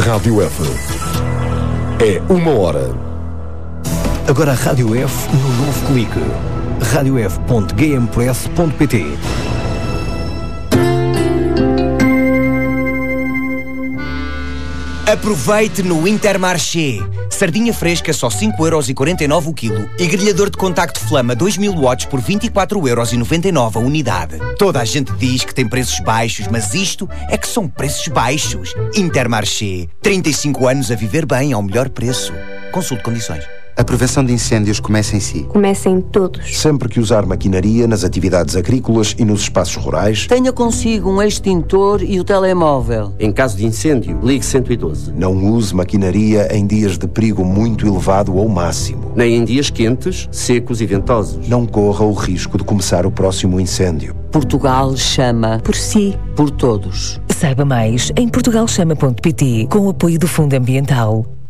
Rádio F. É 1h. Agora a Rádio F no novo clique. radiof.gamepress.pt. Aproveite no Intermarché. Sardinha fresca só 5,49€ o quilo e grelhador de contacto Flama 2000 watts por 24,99€ a unidade. Toda a gente diz que tem preços baixos, mas isto é que são preços baixos. Intermarché. 35 anos a viver bem ao melhor preço. Consulte condições. A prevenção de incêndios começa em si. Começa em todos. Sempre que usar maquinaria nas atividades agrícolas e nos espaços rurais, tenha consigo um extintor e o telemóvel. Em caso de incêndio, ligue 112. Não use maquinaria em dias de perigo muito elevado ou máximo. Nem em dias quentes, secos e ventosos. Não corra o risco de começar o próximo incêndio. Portugal chama por si, por todos. Saiba mais em portugalchama.pt com o apoio do Fundo Ambiental.